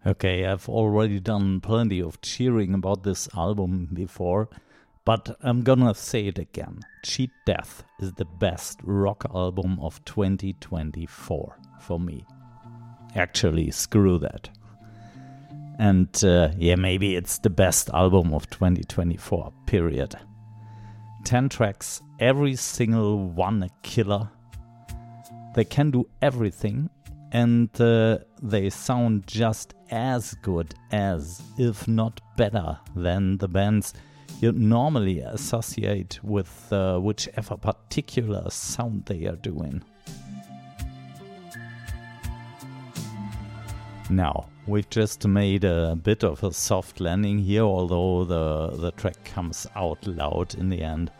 Okay, I've already done plenty of cheering about this album before, but I'm gonna say it again. Cheat Death is the best rock album of 2024 for me. Actually, screw that. And maybe it's the best album of 2024, period. 10 tracks, every single one a killer. They can do everything, and they sound just as good as, if not better than, the bands you normally associate with whichever particular sound they are doing. Now, we've just made a bit of a soft landing here, although the track comes out loud in the end,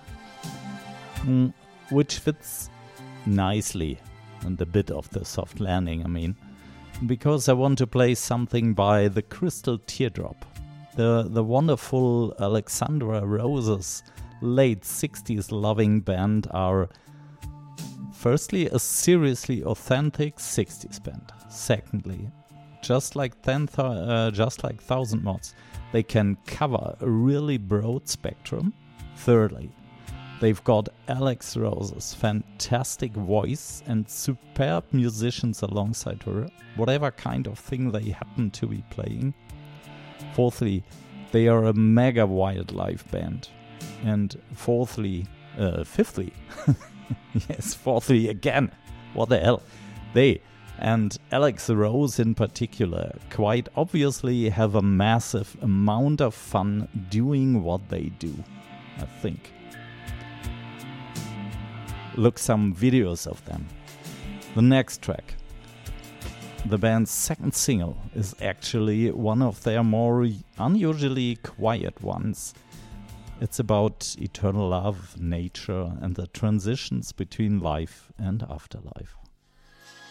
which fits nicely, and a bit of the soft landing, I mean, because I want to play something by the Crystal Teardrop, the wonderful Alexandra Rose's late 60s loving band are firstly a seriously authentic 60s band. Secondly, just like 1000 Mods, they can cover a really broad spectrum. Thirdly, they've got Alex Rose's fantastic voice and superb musicians alongside her, whatever kind of thing they happen to be playing. Fourthly, they are a mega wildlife band. And fifthly, yes, fourthly again, what the hell, they and Alex Rose in particular quite obviously have a massive amount of fun doing what they do, I think. Look some videos of them. The next track, the band's second single, is actually one of their more unusually quiet ones. It's about eternal love, nature, and the transitions between life and afterlife.